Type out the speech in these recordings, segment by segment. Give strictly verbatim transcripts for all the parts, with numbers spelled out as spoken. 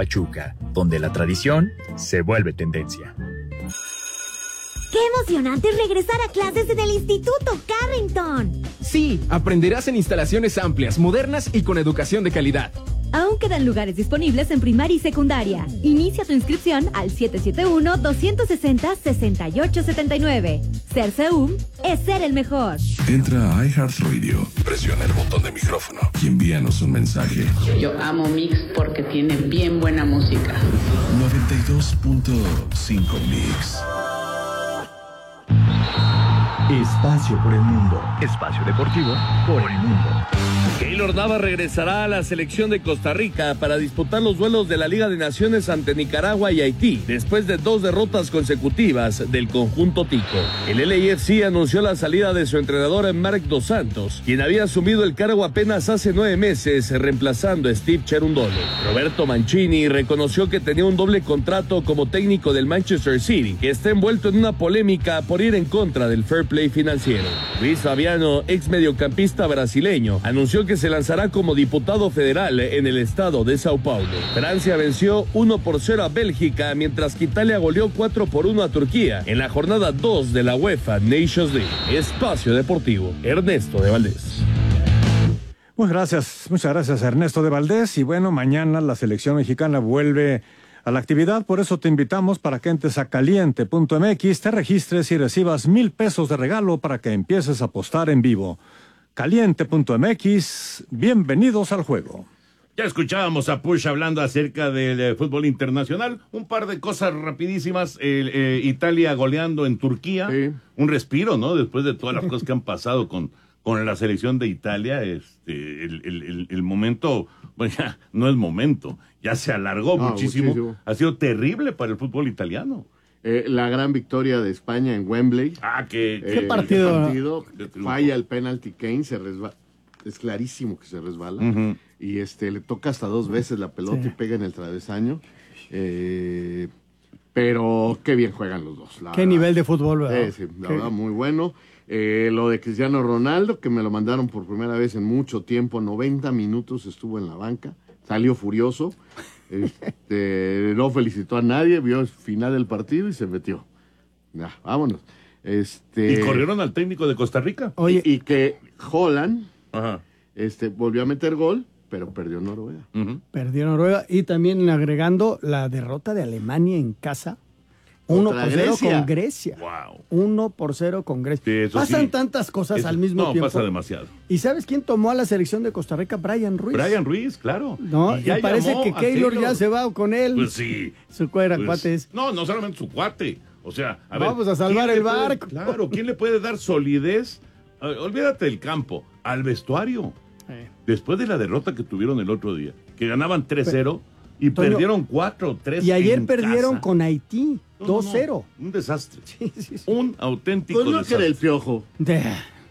Pachuca, donde la tradición se vuelve tendencia. ¡Qué emocionante es regresar a clases en el Instituto Carrington! Sí, aprenderás en instalaciones amplias, modernas y con educación de calidad. Aún quedan lugares disponibles en primaria y secundaria. Inicia tu inscripción al siete siete uno, dos seis cero, seis ocho siete nueve. Ser C U M es ser el mejor. Entra a iHeartRadio, presiona el botón de micrófono y envíanos un mensaje. Yo amo Mix porque tiene bien buena música. noventa y dos punto cinco Mix. Espacio por el mundo. Espacio deportivo por el mundo. Keylor Navas regresará a la selección de Costa Rica para disputar los duelos de la Liga de Naciones ante Nicaragua y Haití, después de dos derrotas consecutivas del conjunto tico. El L A F C anunció la salida de su entrenador Marc Dos Santos, quien había asumido el cargo apenas hace nueve meses, reemplazando a Steve Cherundolo. Roberto Mancini reconoció que tenía un doble contrato como técnico del Manchester City, que está envuelto en una polémica por ir en contra del fair play financiero. Luis Fabiano, ex mediocampista brasileño, anunció que se lanzará como diputado federal en el estado de Sao Paulo. Francia venció uno por cero a Bélgica, mientras que Italia goleó cuatro por uno a Turquía en la jornada dos de la UEFA Nations League. Espacio Deportivo, Ernesto de Valdés. Muchas gracias, muchas gracias Ernesto de Valdés. Y bueno, mañana la selección mexicana vuelve a la actividad, por eso te invitamos para que entres a caliente punto m x, te registres y recibas mil pesos de regalo para que empieces a apostar en vivo. caliente punto m x, bienvenidos al juego. Ya escuchábamos a Push hablando acerca del eh, fútbol internacional. Un par de cosas rapidísimas. Eh, eh, Italia goleando en Turquía. Sí. Un respiro, ¿no? Después de todas las cosas que han pasado con, con la selección de Italia. Este, el, el, el, el momento, bueno, ya no es momento. Ya se alargó no, muchísimo. muchísimo. Ha sido terrible para el fútbol italiano. Eh, la gran victoria de España en Wembley. Ah, que ¿Qué eh, partido? ¿Qué partido? Falla el penalti Kane, se resbala. Es clarísimo que se resbala. Uh-huh. Y este le toca hasta dos veces la pelota sí. y pega en el travesaño. Eh, pero qué bien juegan los dos. Qué verdad. Nivel de fútbol, ¿verdad? Eh, sí, la qué... verdad, muy bueno. Eh, lo de Cristiano Ronaldo, que me lo mandaron por primera vez en mucho tiempo, noventa minutos estuvo en la banca, salió furioso. Este, no felicitó a nadie, vio el final del partido y se metió. Ya, vámonos. Este, y corrieron al técnico de Costa Rica. Oye, y, y que Holland Ajá. este, volvió a meter gol, pero perdió Noruega. Uh-huh. Perdió Noruega y también agregando la derrota de Alemania en casa. Uno por cero con Grecia. Wow. Uno por cero con Grecia. Sí, Pasan sí. tantas cosas eso, al mismo no, tiempo. No, pasa demasiado. ¿Y sabes quién tomó a la selección de Costa Rica? Brian Ruiz. Brian Ruiz, claro. No, y, ya y parece que Keylor ya se va con él. Pues sí. Su cuera, pues, cuates. No, no solamente su cuate. O sea, a Vamos ver, a salvar el barco. Puede, claro, ¿quién le puede dar solidez? Uh, olvídate del campo, al vestuario. Eh. Después de la derrota que tuvieron el otro día, que ganaban tres cero y Toño, perdieron cuatro tres. Y ayer en perdieron casa. con Haití. No, dos cero. No, un desastre. Sí, sí, sí. Un auténtico pues no desastre. Que era el Piojo. De...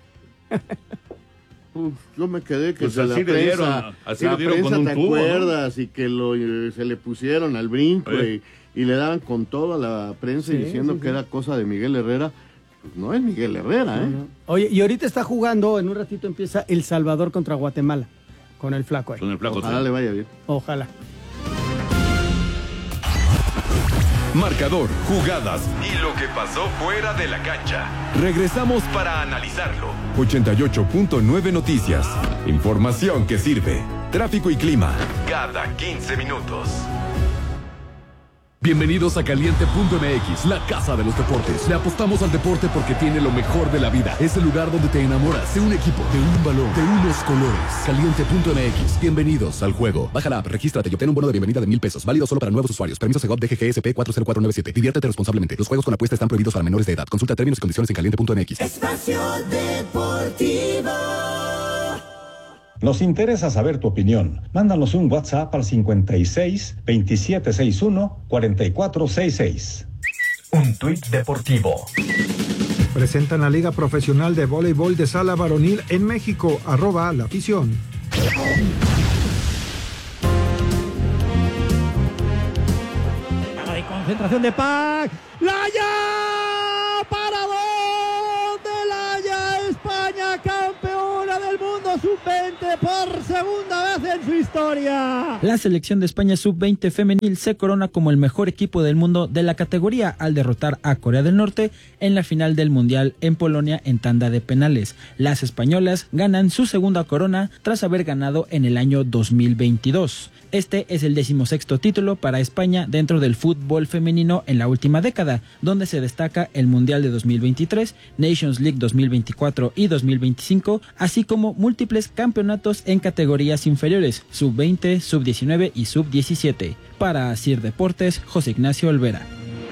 Uf, yo me quedé que pues se así la le prensa, dieron, así la le dieron prensa, con un ¿te tubo, acuerdas? ¿No? Y que lo, se le pusieron al brinco ¿Eh? y, y le daban con toda la prensa sí, diciendo sí, que sí. era cosa de Miguel Herrera. Pues no es Miguel Herrera, ¿eh? No, no. Oye, y ahorita está jugando, en un ratito empieza El Salvador contra Guatemala, con el flaco ahí. Con el flaco. Ojalá sí. le vaya bien. Ojalá. Marcador, jugadas y lo que pasó fuera de la cancha. Regresamos para analizarlo. ochenta y ocho punto nueve Noticias. Información que sirve. Tráfico y clima. Cada quince minutos. Bienvenidos a caliente punto m x, la casa de los deportes. Le apostamos al deporte porque tiene lo mejor de la vida. Es el lugar donde te enamoras de un equipo, de un balón, de unos colores. caliente punto m x. Bienvenidos al juego. Baja la app, regístrate y obtén un bono de bienvenida de mil pesos. Válido solo para nuevos usuarios. Permiso Segov D G G S P cuatro cero cuatro nueve siete. Diviértete responsablemente. Los juegos con apuesta están prohibidos para menores de edad. Consulta términos y condiciones en caliente punto m x. Espacio Deportivo. Nos interesa saber tu opinión. Mándanos un WhatsApp al cincuenta y seis, veintisiete sesenta y uno, cuarenta y cuatro sesenta y seis. Un tuit deportivo. Presentan la Liga Profesional de Voleibol de Sala Varonil en México. Arroba la afición. Hay concentración de Pac. ¡Laya! ¡Parador de Laya! España campeona del mundo sub veinte por segunda vez en su historia. La selección de España sub veinte femenil se corona como el mejor equipo del mundo de la categoría al derrotar a Corea del Norte en la final del Mundial en Polonia en tanda de penales. Las españolas ganan su segunda corona tras haber ganado en el año dos mil veintidós. Este es el decimosexto título para España dentro del fútbol femenino en la última década, donde se destaca el Mundial de dos mil veintitrés, Nations League dos mil veinticuatro y dos mil veinticinco, así como múltiples campeonatos en categorías inferiores, sub veinte, sub diecinueve y sub diecisiete. Para Asir Deportes, José Ignacio Olvera.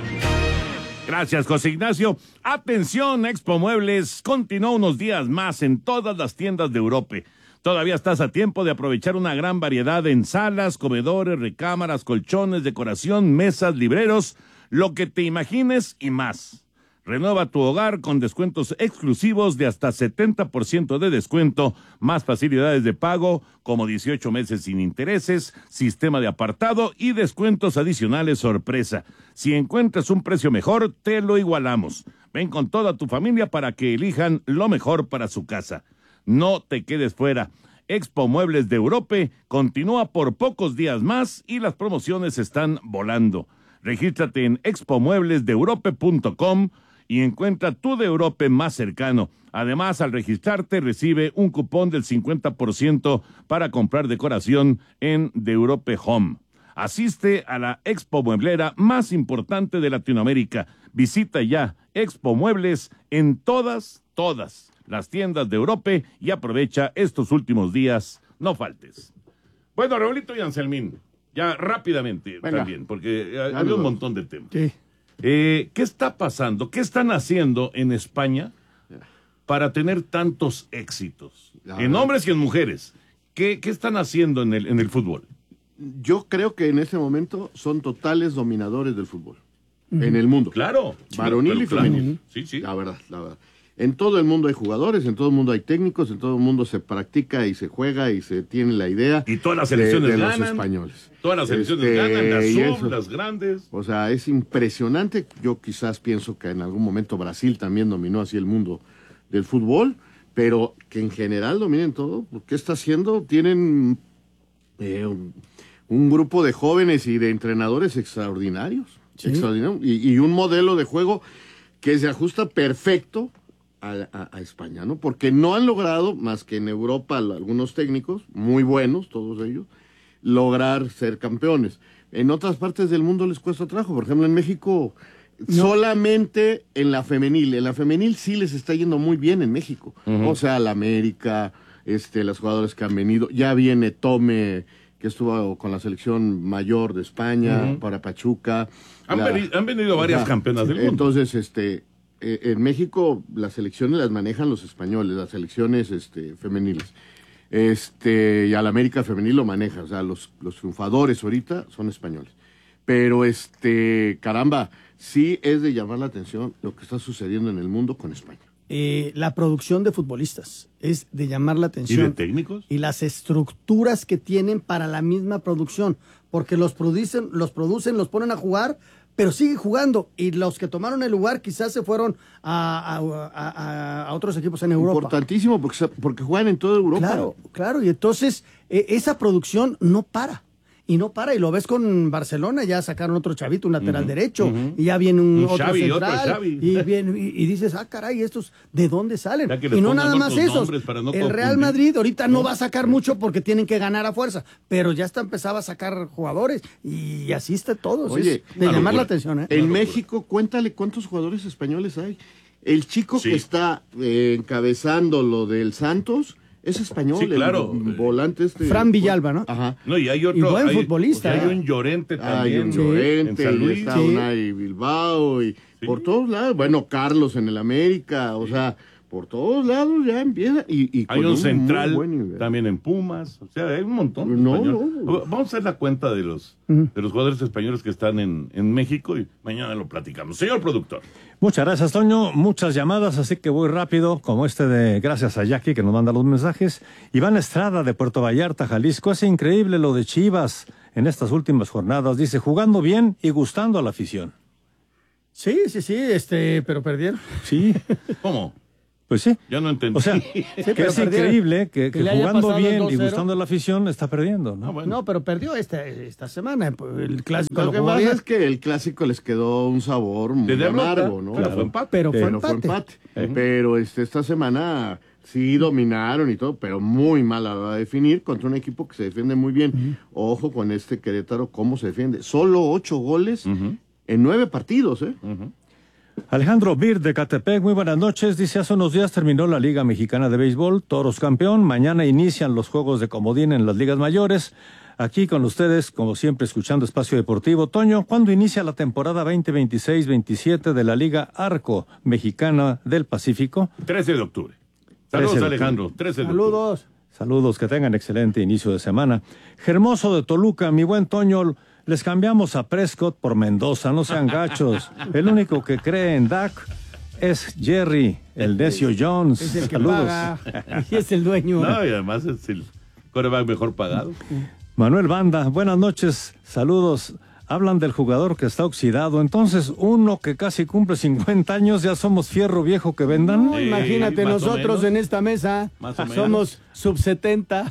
Gracias, José Ignacio. Atención, Expo Muebles continúa unos días más en todas las tiendas de Europa. Todavía estás a tiempo de aprovechar una gran variedad en salas, comedores, recámaras, colchones, decoración, mesas, libreros, lo que te imagines y más. Renueva tu hogar con descuentos exclusivos de hasta setenta por ciento de descuento, más facilidades de pago como dieciocho meses sin intereses, sistema de apartado y descuentos adicionales sorpresa. Si encuentras un precio mejor, te lo igualamos. Ven con toda tu familia para que elijan lo mejor para su casa. No te quedes fuera. Expo Muebles de Europa continúa por pocos días más y las promociones están volando. Regístrate en expo muebles de europa punto com y encuentra tu de Europa más cercano. Además, al registrarte, recibe un cupón del cincuenta por ciento para comprar decoración en The Europe Home. Asiste a la expo mueblera más importante de Latinoamérica. Visita ya Expo Muebles en todas, todas las tiendas de Europa y aprovecha estos últimos días. No faltes. Bueno, Raulito y Anselmín, ya rápidamente Venga. también, porque eh, Ya había lo- un montón de temas. Sí. Eh, ¿Qué está pasando? ¿Qué están haciendo en España para tener tantos éxitos? La En verdad. hombres y en mujeres. ¿Qué, qué están haciendo en el, en el fútbol? Yo creo que en este momento son totales dominadores del fútbol. En el mundo. Claro. Varonil Pero y claro. femenil. Sí, sí. La verdad, la verdad. En todo el mundo hay jugadores, en todo el mundo hay técnicos, en todo el mundo se practica y se juega y se tiene la idea. Y todas las de- selecciones de, ganan. los españoles. Todas las selecciones Este, ganan, las y sub, eso. las grandes. O sea, es impresionante. Yo quizás pienso que en algún momento Brasil también dominó así el mundo del fútbol, pero que en general dominen todo. ¿Qué está haciendo? Tienen eh, un, un grupo de jóvenes y de entrenadores extraordinarios. Sí. extraordinarios y, y un modelo de juego que se ajusta perfecto a, a- a España, ¿no? Porque no han logrado, más que en Europa, algunos técnicos, muy buenos, todos ellos, lograr ser campeones. En otras partes del mundo les cuesta trabajo. Por ejemplo, en México, solamente en la femenil. En la femenil sí les está yendo muy bien en México. Ujú. O sea, la América, este, los jugadores que han venido. Ya viene Tome, que estuvo con la selección mayor de España, Ujú. para Pachuca. Han, La- veni- han venido varias Ajá. campeonas del mundo. Entonces, este, eh, en México las selecciones las manejan los españoles, las selecciones este, femeniles. Este, y al América femenil lo maneja, o sea, los, los triunfadores ahorita son españoles. Pero, este, caramba, sí es de llamar la atención lo que está sucediendo en el mundo con España. Eh, la producción de futbolistas es de llamar la ¿Y atención. de técnicos? Y las estructuras que tienen para la misma producción, porque los producen, los producen, los ponen a jugar, pero siguen jugando. Y los que tomaron el lugar quizás se fueron a, a- a- a otros equipos en Europa. Importantísimo porque, se- porque juegan en toda Europa. Claro, claro. Y entonces eh, esa producción no para. Y no para, y lo ves con Barcelona, ya sacaron otro chavito, un lateral Ujú, derecho, ujú. y ya viene un, Un otro Xavi, otro central, Xavi. y, viene- y, y dices, ah, caray, ¿estos de dónde salen? Ya que les Y no pongan nada más otros esos. nombres para no El Real confundir. Madrid ahorita no va a sacar mucho porque tienen que ganar a fuerza, pero ya está empezaba a sacar jugadores, y así está todo. Oye, es de una llamar la locura. atención, ¿eh? En México, cuéntale cuántos jugadores españoles hay. El chico Sí. que está eh, encabezando lo del Santos es español. Sí, el claro. volante este. Fran Villalba, ¿no? Ajá. No, y hay otro. Y buen hay- futbolista, Hay ¿eh? un Llorente Hay también. un en Llorente, San y Luis. está Sí. Unai Bilbao, y por todos lados. Bueno, Carlos en el América, o sea, por todos lados ya empieza. Y, y Hay con un muy central buen nivel. también en Pumas. O sea, hay un montón. de No, españoles. no. Vamos a hacer la cuenta de los, de los jugadores españoles que están en, en México y mañana lo platicamos. Señor productor. Muchas gracias, Toño. Muchas llamadas, así que voy rápido, como este de gracias a Jackie que nos manda los mensajes. Iván Estrada de Puerto Vallarta, Jalisco. Es increíble lo de Chivas en estas últimas jornadas. Dice, jugando bien y gustando a la afición. Sí, sí, sí, este, pero perdieron. Sí. ¿Cómo? Pues sí. Yo no entendí. O sea, Sí, que pero es perdió. increíble que, que Que le haya jugando pasado el bien dos y cero. gustando a la afición está perdiendo, ¿no? Ah, bueno. No, pero perdió esta, esta semana. El clásico Lo lo que jugó pasa bien. es que el clásico les quedó un sabor muy De derrota, amargo, ¿no? pero fue empate. Pero fue Pero fue empate. empate. Pero este, esta semana sí dominaron y todo, pero muy mal a la hora de definir contra un equipo que se defiende muy bien. Ojo con este Querétaro, cómo se defiende. Solo ocho goles en nueve partidos, ¿eh? Alejandro Bir de Catepec, muy buenas noches. Dice, hace unos días terminó la Liga Mexicana de Béisbol, Toros campeón. Mañana inician los juegos de comodín en las ligas mayores. Aquí con ustedes, como siempre, escuchando Espacio Deportivo. Toño, ¿cuándo inicia la temporada veinte veintiséis veintisiete de la Liga Arco Mexicana del Pacífico? trece de octubre. Saludos, trece de Alejandro. trece de Saludos. Saludos, que tengan excelente inicio de semana. Hermoso de Toluca, mi buen Toño, les cambiamos a Prescott por Mendoza, no sean gachos. El único que cree en Dak es Jerry, el necio Jones. Es el que Saludos. paga y es el dueño. No, y además es el quarterback mejor pagado. Manuel Banda, buenas noches, saludos. Hablan del jugador que está oxidado, entonces uno que casi cumple cincuenta años, ¿ya somos fierro viejo que vendan? No, imagínate, más o nosotros menos. en esta mesa Más o menos. somos sub setenta.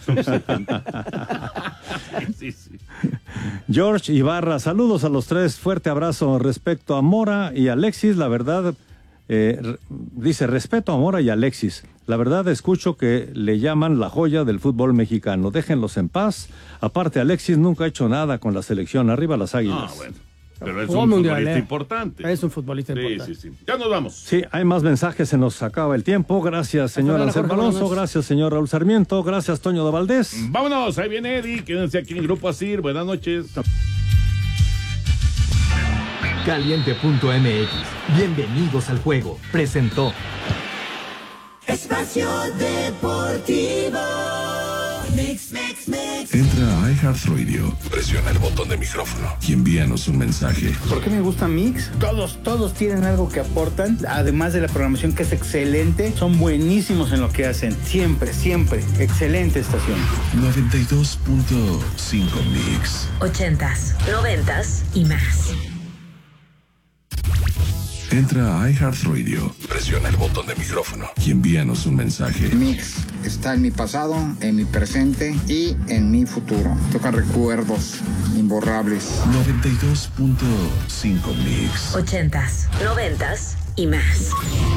Sí, sí. George Ibarra, saludos a los tres, fuerte abrazo. Respecto a Mora y Alexis, la verdad, eh, re- dice, respeto a Mora y Alexis, la verdad escucho que le llaman la joya del fútbol mexicano, déjenlos en paz. Aparte, Alexis nunca ha hecho nada con la selección, arriba las águilas. Ah, bueno. Pero es Jugó un mundial, futbolista eh. importante. Es un futbolista Sí, importante. sí, sí. Ya nos vamos. Sí, hay más mensajes, se nos acaba el tiempo. Gracias, señor luego, Anselmo Jorge Alonso, Gómez. gracias, señor Raúl Sarmiento, gracias, Toño de Valdés. Vámonos, ahí viene Eddie. Quédense aquí en Grupo Asir. Buenas noches. Caliente punto m x. Bienvenidos al juego. Presentó Espacio Deportivo. Mix, mix, mix. Entra a iHeartRadio, presiona el botón de micrófono y envíanos un mensaje. ¿Por qué me gusta Mix? Todos, todos tienen algo que aportan, además de la programación que es excelente, son buenísimos en lo que hacen. Siempre, siempre. Excelente estación. noventa y dos punto cinco Mix. Ochentas, noventas y más. Entra a iHeartRadio, presiona el botón de micrófono y envíanos un mensaje. Mix está en mi pasado, en mi presente y en mi futuro. Toca recuerdos imborrables. noventa y dos punto cinco Mix. Ochentas, noventas y más.